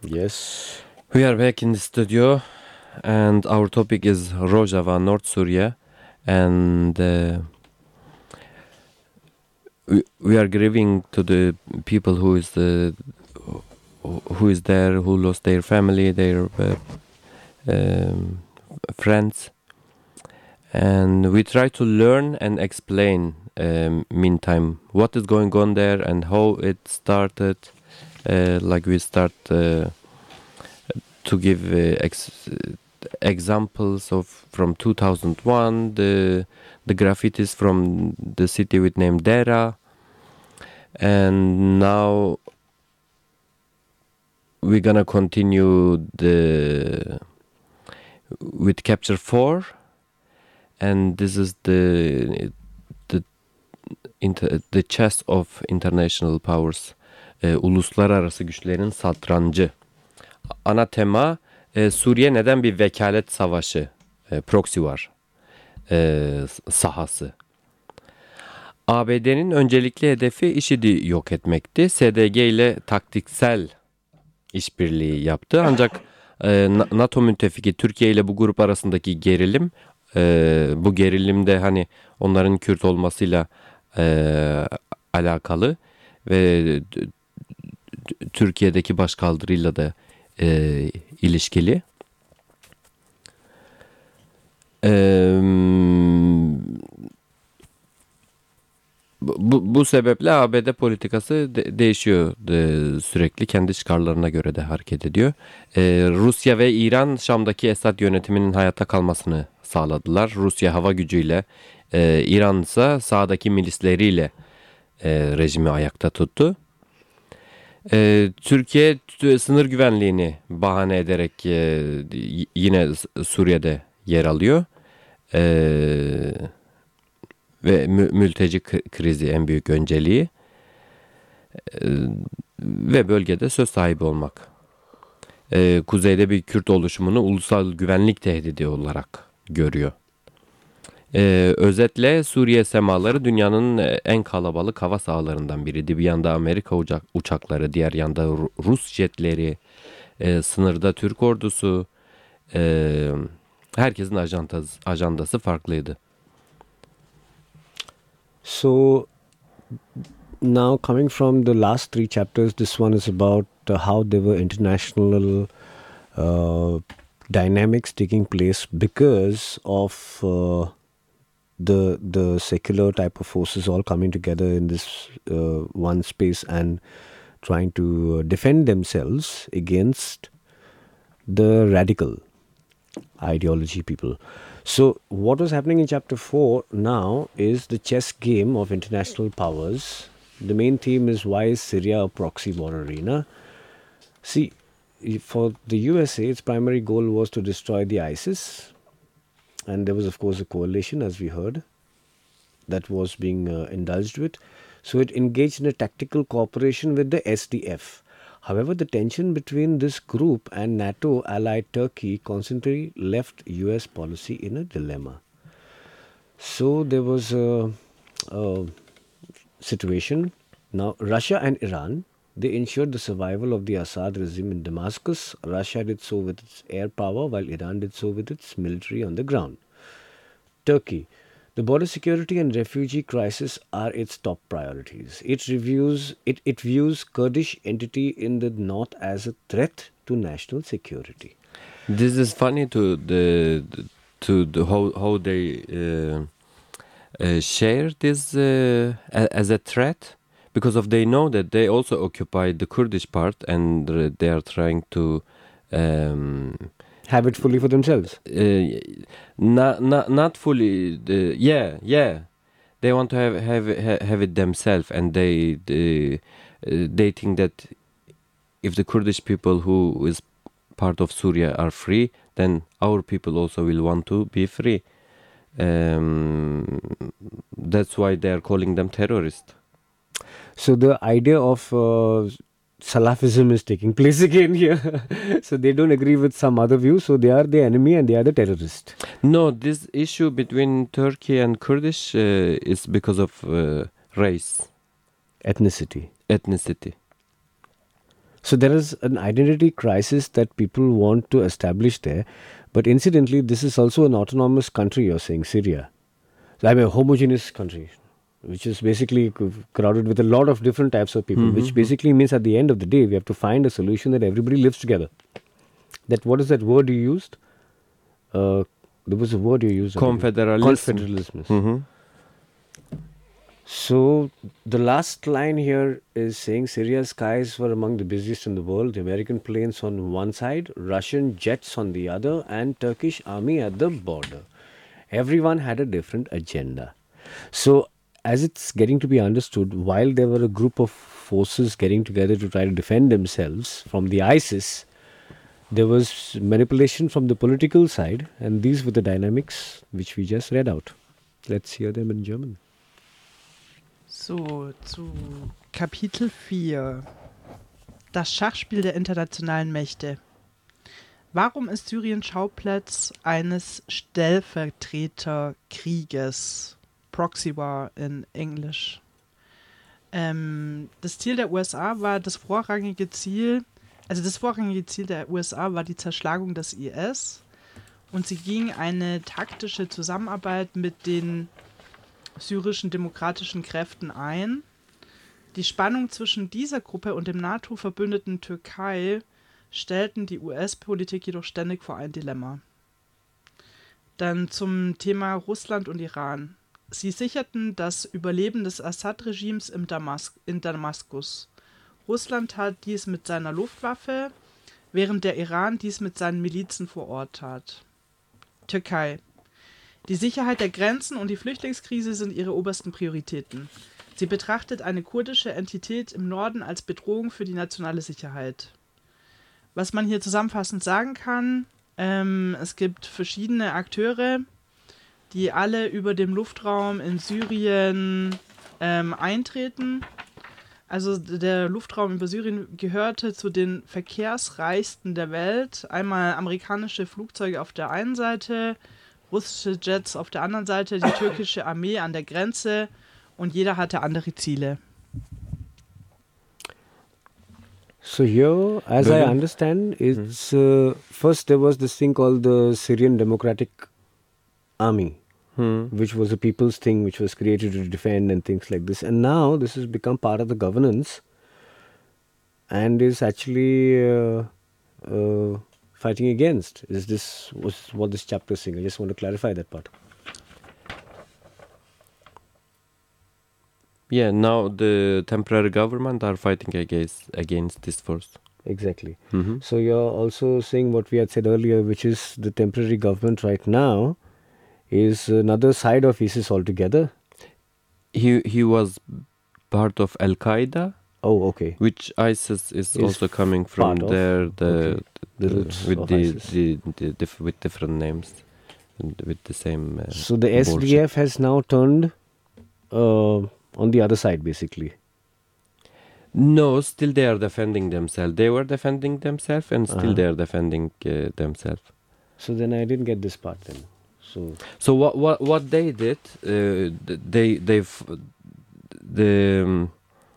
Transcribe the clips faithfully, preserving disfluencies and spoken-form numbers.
Yes. We are back in the studio, and our topic is Rojava, North Syria, and uh, we, we are grieving to the people who is the who is there, who lost their family, their uh, um, friends, and we try to learn and explain. Um, meantime, what is going on there and how it started. Uh, like we start. Uh, to give uh, ex- examples of from two thousand one, the the graffitis from the city with name Dera, and now we're gonna continue the with Capture four, and this is the the inter, the chess of international powers, e, uluslararası güçlerin satrancı. Ana tema e, Suriye neden bir vekalet savaşı, e, proxy war e, sahası. A B D'nin öncelikli hedefi IŞİD'i yok etmekti. S D G ile taktiksel işbirliği yaptı. Ancak e, NATO müttefiki Türkiye ile bu grup arasındaki gerilim, e, bu gerilimde hani onların Kürt olmasıyla e, alakalı ve Türkiye'deki başkaldırıyla da e, ilişkili. Eee Bu, bu sebeple A B D politikası de, değişiyor de, sürekli kendi çıkarlarına göre de hareket ediyor. Ee, Rusya ve İran Şam'daki Esad yönetiminin hayatta kalmasını sağladılar. Rusya hava gücüyle, e, İran ise sahadaki milisleriyle e, rejimi ayakta tuttu. E, Türkiye t- sınır güvenliğini bahane ederek e, yine Suriye'de yer alıyor. Eee ve mü- mülteci krizi en büyük önceliği ee, ve bölgede söz sahibi olmak. Ee, kuzeyde bir Kürt oluşumunu ulusal güvenlik tehdidi olarak görüyor. Ee, özetle Suriye semaları dünyanın en kalabalık hava sahalarından biriydi. Bir yanda Amerika uçak, uçakları, diğer yanda Rus jetleri, e, sınırda Türk ordusu, e, herkesin ajandası, ajandası farklıydı. So now coming from the last three chapters, this one is about uh, how there were international uh, dynamics taking place because of uh, the the secular type of forces all coming together in this uh, one space and trying to defend themselves against the radical ideology people. So what was happening in chapter four now is the chess game of international powers. The main theme is, why is Syria a proxy war arena? See, for the U S A, its primary goal was to destroy the ISIS. And there was, of course, a coalition, as we heard, that was being uh, indulged with. So it engaged in a tactical cooperation with the S D F. However, the tension between this group and NATO allied Turkey constantly left U S policy in a dilemma. So there was a, a situation. Now, Russia and Iran, they ensured the survival of the Assad regime in Damascus. Russia did so with its air power, while Iran did so with its military on the ground. Turkey. The border security and refugee crisis are its top priorities. It reviews it, it views Kurdish entity in the north as a threat to national security. This is funny to the to the how how they uh, uh, share this uh, as a threat, because of they know that they also occupy the Kurdish part and they are trying to um, have it fully for themselves. Uh, not not not fully. Uh, yeah, yeah. They want to have have have it themselves, and they they, uh, they think that if the Kurdish people who is part of Syria are free, then our people also will want to be free. Um, that's why they are calling them terrorists. So the idea of uh, Salafism is taking place again here. So they don't agree with some other view, so they are the enemy and they are the terrorist. No, this issue between Turkey and Kurdish uh, is because of uh, race. Ethnicity. Ethnicity. So there is an identity crisis that people want to establish there. But incidentally, this is also an autonomous country, you're saying, Syria. So, I mean, a homogeneous country, which is basically c- crowded with a lot of different types of people, which basically means at the end of the day, we have to find a solution that everybody lives together. That what is that word you used? Uh, there was a word you used. earlier. Confederalism. Confederalism. Mhm. So the last line here is saying Syria's skies were among the busiest in the world. The American planes on one side, Russian jets on the other, and Turkish army at the border. Everyone had a different agenda. So as it's getting to be understood, while there were a group of forces getting together to try to defend themselves from the ISIS, there was manipulation from the political side, and these were the dynamics which we just read out. Let's hear them in German. So, zu Kapitel vier. Das Schachspiel der internationalen Mächte. Warum ist Syrien Schauplatz eines Stellvertreterkrieges? Proxy War in Englisch. Ähm, das Ziel der U S A war das vorrangige Ziel, also das vorrangige Ziel der U S A war die Zerschlagung des I S und sie ging eine taktische Zusammenarbeit mit den syrischen demokratischen Kräften ein. Die Spannung zwischen dieser Gruppe und dem NATO-Verbündeten Türkei stellten die U S-Politik jedoch ständig vor ein Dilemma. Dann zum Thema Russland und Iran. Sie sicherten das Überleben des Assad-Regimes im Damas- in Damaskus. Russland tat dies mit seiner Luftwaffe, während der Iran dies mit seinen Milizen vor Ort tat. Türkei. Die Sicherheit der Grenzen und die Flüchtlingskrise sind ihre obersten Prioritäten. Sie betrachtet eine kurdische Entität im Norden als Bedrohung für die nationale Sicherheit. Was man hier zusammenfassend sagen kann, ähm, es gibt verschiedene Akteure, die alle über dem Luftraum in Syrien ähm, eintreten. Also der Luftraum über Syrien gehörte zu den verkehrsreichsten der Welt. Einmal amerikanische Flugzeuge auf der einen Seite, russische Jets auf der anderen Seite, die türkische Armee an der Grenze und jeder hatte andere Ziele. So here, as I Brilliant. understand, it's uh, first there was this thing called the Syrian Democratic Army, which was a people's thing, which was created to defend and things like this. And now this has become part of the governance, and is actually uh, uh, fighting against. Is this was what this chapter is saying? I just want to clarify that part. Yeah, now the temporary government are fighting against against this force. Exactly. Mhm. So you're also saying what we had said earlier, which is the temporary government right now is another side of ISIS altogether. He he was part of Al Qaeda, Oh, okay. which ISIS is, Is also coming from part of, there. The, okay. The the- roots with of the, ISIS. the, the diff, with different names and with the same. Uh, So the S D bullshit. F has now turned uh, on the other side, basically. No, still they are defending themselves. They were defending themselves, and still Uh-huh. they are defending uh, themselves. So then I didn't get this part then. So So what what what they did? Uh, th- they they've the um,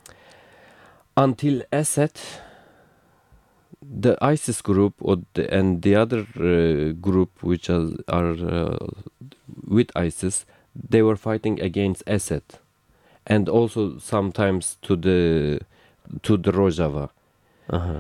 until Assad, the ISIS group or the, and the other uh, group which are, are uh, with ISIS, they were fighting against Assad, and also sometimes to the to the Rojava. uh-huh.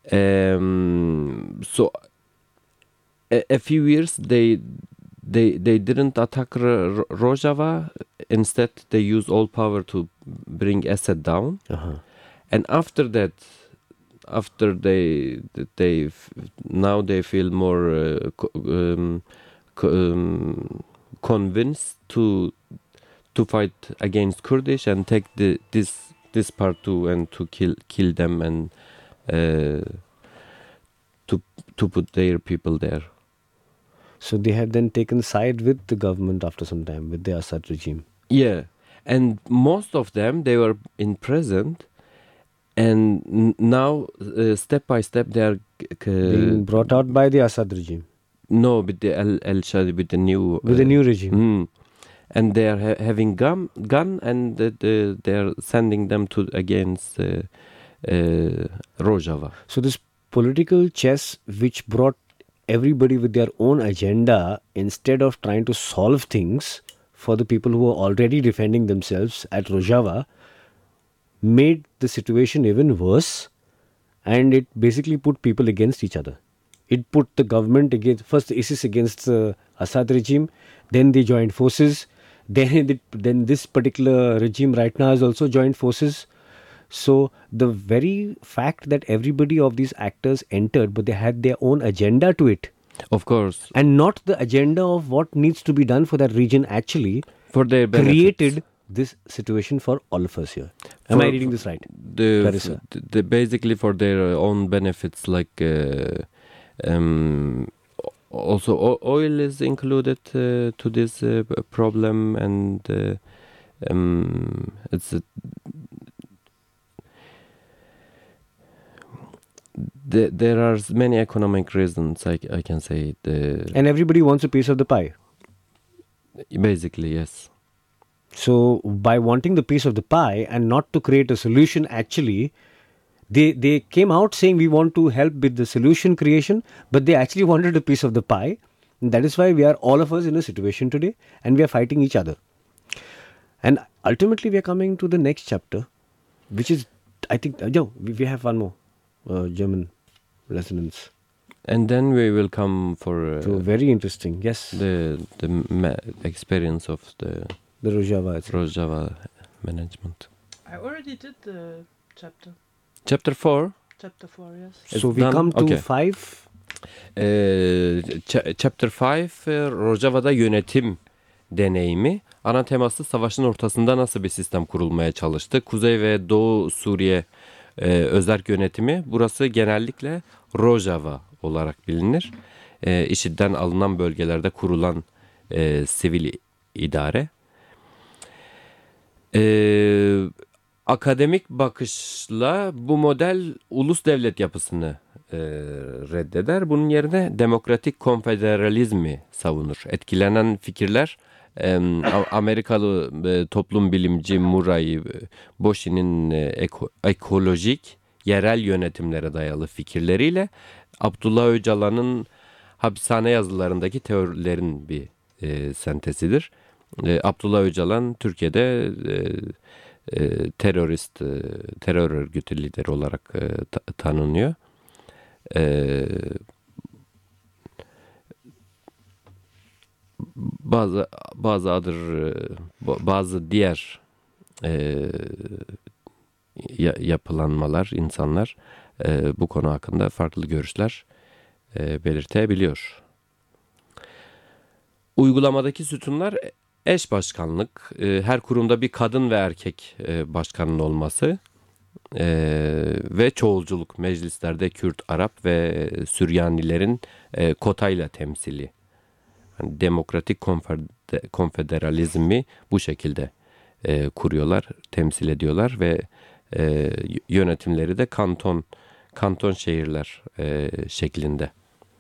Um, so a, a few years they they they didn't attack Ro- Rojava. Instead, they used all power to bring Assad down. Uh-huh. And after that, after they they f- now they feel more uh, co- um, co- um, convinced to to fight against Kurdish and take the this this part too and to kill kill them and uh, to to put their people there. So they have then taken side with the government after some time, with the Assad regime. Yeah, and most of them they were in prison, and n- now uh, step by step they are uh, Being brought out by the Assad regime. no with the El El Shadi with the new With the uh, new regime. mm, and they are ha- having gun gun and uh, the, they are sending them to against uh, uh, Rojava. So this political chess, which brought everybody with their own agenda, instead of trying to solve things for the people who are already defending themselves at Rojava, made the situation even worse, and it basically put people against each other. It put the government against, first ISIS against the Assad regime, then they joined forces, then it, then this particular regime right now has also joined forces. So the very fact that everybody of these actors entered, but they had their own agenda to it, Of course, and not the agenda of what needs to be done for that region, actually for their benefits. created this situation for all of us here. Am For- I reading this right? the, Clarissa. the, the basically for their own benefits, like uh, um, also o- oil is included uh, to this uh, p- problem, and uh, um, it's a, the, there are many economic reasons. I, I can say the And everybody wants a piece of the pie. basically yes. So by wanting the piece of the pie and not to create a solution, actually, they they came out saying we want to help with the solution creation, but they actually wanted a piece of the pie. And that is why we are all of us in a situation today, and we are fighting each other. And ultimately, we are coming to the next chapter, which is, I think, uh, no, we, we have one more uh, German resonance. And then we will come for uh, So very interesting. Yes, the, the the ma- experience of the the Rojava. itself. Rojava management. I already did the chapter. Chapter four. Chapter four, yes. It's So we done? come to Okay. five. Ee, cha- chapter five e, Rojava'da yönetim deneyimi. Ana teması savaşın ortasında nasıl bir sistem kurulmaya çalıştı. Kuzey ve Doğu Suriye e, özerk yönetimi. Burası genellikle Rojava olarak bilinir. E, IŞİD'den alınan bölgelerde kurulan e, sivil idare. E, akademik bakışla bu model ulus devlet yapısını e, reddeder. Bunun yerine demokratik konfederalizmi savunur. Etkilenen fikirler e, A- Amerikalı e, toplum bilimci Murray e, Bosch'inin e, eko- ekolojik yerel yönetimlere dayalı fikirleriyle Abdullah Öcalan'ın hapishane yazılarındaki teorilerin bir e, sentezidir. E, Abdullah Öcalan Türkiye'de e, e, terörist, e, terör örgütü lideri olarak e, ta- tanınıyor. E, bazı bazı adır e, ba- bazı diğer e, ya- yapılanmalar, insanlar e, bu konu hakkında farklı görüşler e, belirtebiliyor. Uygulamadaki sütunlar eş başkanlık, e, her kurumda bir kadın ve erkek e, başkanın olması e, ve çoğulculuk, meclislerde Kürt, Arap ve Süryanilerin e, kotayla temsili. Yani demokratik konfede- konfederalizmi bu şekilde e, kuruyorlar, temsil ediyorlar ve e, y- yönetimleri de kanton kanton şehirler e, şeklinde.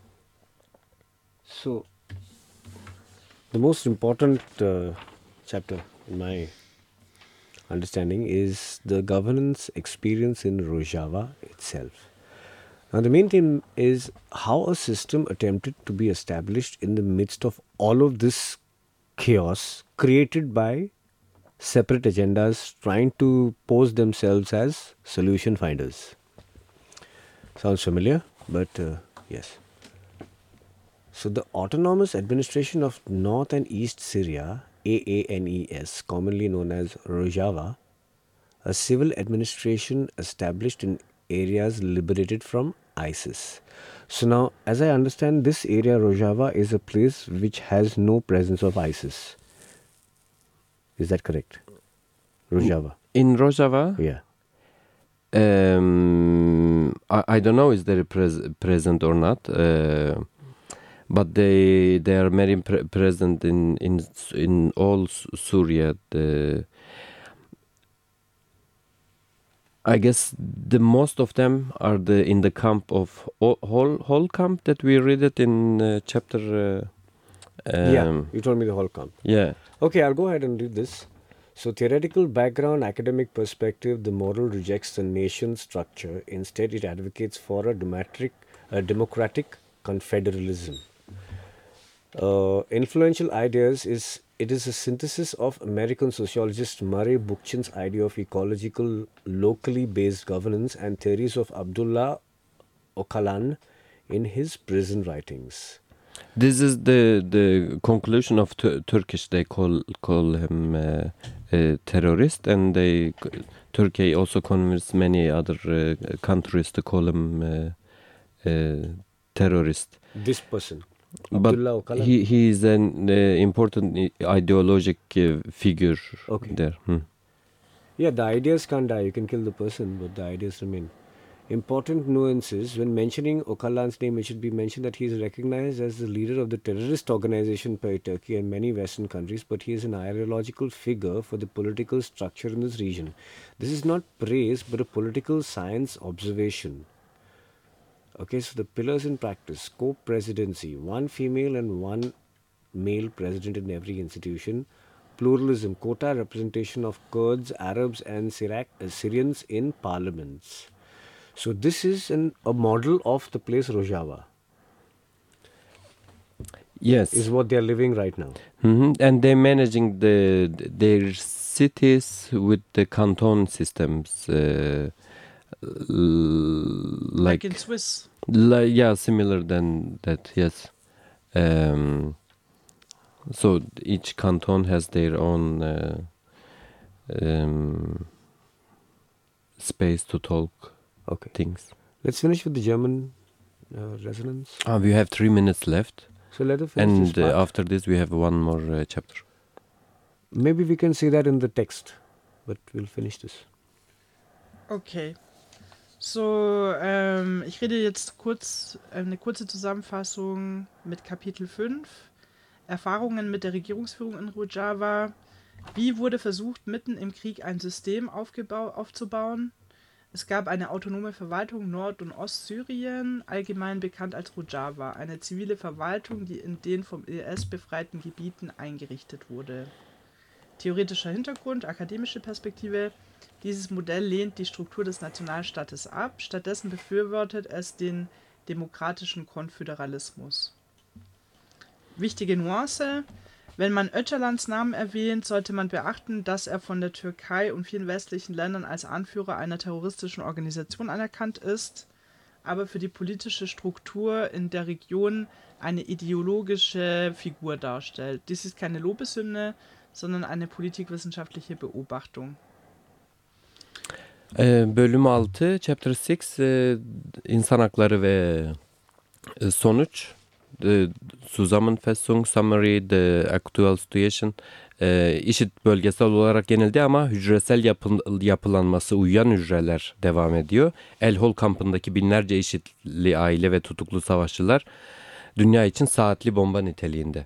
So, the most important uh, chapter in my understanding is the governance experience in Rojava itself. Now, the main thing is how a system attempted to be established in the midst of all of this chaos created by separate agendas trying to pose themselves as solution finders. Sounds familiar, but uh, yes. So the Autonomous Administration of North and East Syria, A A N E S, commonly known as Rojava, a civil administration established in areas liberated from ISIS. So now, as I understand, this area Rojava is a place which has no presence of ISIS. Is that correct? Rojava. In Rojava, Yeah. Um, I, I don't know is they pres- present or not, uh, but they they are very pre- present in in in all S- Syria. The, I guess the most of them are the in the camp of Ho- whole whole camp that we read it in uh, chapter. Uh, um, yeah. You told me the whole camp. yeah. Okay, I'll go ahead and read this. So, theoretical background, academic perspective, the model rejects the nation structure. Instead, it advocates for a democratic, a democratic confederalism. Uh, influential ideas is it is a synthesis of American sociologist Murray Bookchin's idea of ecological, locally based governance and theories of Abdullah Öcalan in his prison writings. This is the the conclusion of tu- Turkish. They call call him uh, a terrorist, and they Turkey also convinced many other uh, countries to call him uh, uh, terrorist. This person, But Abdullah Öcalan. he he is an uh, important i- ideologic uh, figure Okay. there. Hmm. Yeah, the ideas can't die. You can kill the person, but the ideas remain. Important nuances. When mentioning Öcalan's name, it should be mentioned that he is recognized as the leader of the terrorist organization by Turkey and many Western countries, but he is an ideological figure for the political structure in this region. This is not praise, but a political science observation. Okay, so the pillars in practice: co-presidency, one female and one male president in every institution; pluralism, quota representation of Kurds, Arabs, and Syriac, uh, Syrians in parliaments. So this is an, a model of the place Rojava, Yes. is what they are living right now. Mhm. And they're managing the their cities with the canton systems, uh, l- Like like, in Swiss. li- yeah, similar than that. Yes. Um, so each canton has their own uh, um, space to talk Okay, things. let's finish with the German uh, resonance. Ah, we have three minutes left, So let us finish and this uh, part. after this we have one more uh, chapter. Maybe we can see that in the text, but we'll finish this. Okay. So, ähm, ich rede jetzt kurz, äh, eine kurze Zusammenfassung mit Kapitel fünf. Erfahrungen mit der Regierungsführung in Rojava. Wie wurde versucht, mitten im Krieg ein System aufgebau- aufzubauen? Es gab eine autonome Verwaltung Nord- und Ostsyrien, allgemein bekannt als Rojava, eine zivile Verwaltung, die in den vom I S befreiten Gebieten eingerichtet wurde. Theoretischer Hintergrund, akademische Perspektive. Dieses Modell lehnt die Struktur des Nationalstaates ab, stattdessen befürwortet es den demokratischen Konföderalismus. Wichtige Nuance: Wenn man Öcalans Namen erwähnt, sollte man beachten, dass er von der Türkei und vielen westlichen Ländern als Anführer einer terroristischen Organisation anerkannt ist, aber für die politische Struktur in der Region eine ideologische Figur darstellt. Dies ist keine Lobeshymne, sondern eine politikwissenschaftliche Beobachtung. Ee, bölüm altı, Chapter six, e, insan hakları ve e, sonuç. The Zusammenfassung, Summary, the Actual Situation. E, IŞİD bölgesel olarak yenildi ama hücresel yapı- yapılanması uyuyan hücreler devam ediyor. El Hol kampındaki binlerce IŞİD'li aile ve tutuklu savaşçılar dünya için saatli bomba niteliğinde.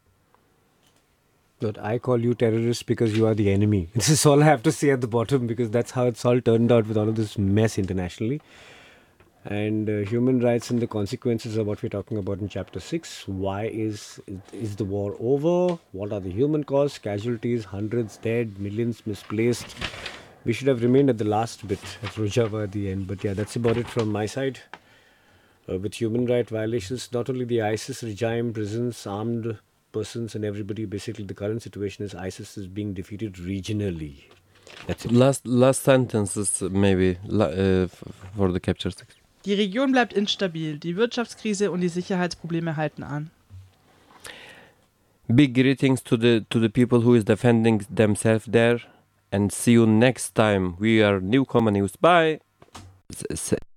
But I call you terrorists because you are the enemy. This is all I have to say at the bottom, because that's how it's all turned out with all of this mess internationally. And uh, human rights and the consequences are what we're talking about in chapter six. Why is is the war over? What are the human costs? Casualties, hundreds dead, millions misplaced. We should have remained at the last bit at Rojava at the end. But yeah, that's about it from my side. Uh, with human right violations, not only the ISIS regime, prisons, armed persons and everybody, basically the current situation is ISIS is being defeated regionally. That's it. Last last sentences maybe la- uh, f- for the Chapter six. Die Region bleibt instabil, die Wirtschaftskrise und die Sicherheitsprobleme halten an. Big greetings to the to the people who is defending themselves there, and see you next time. We are Newcomer News. Bye. S- s-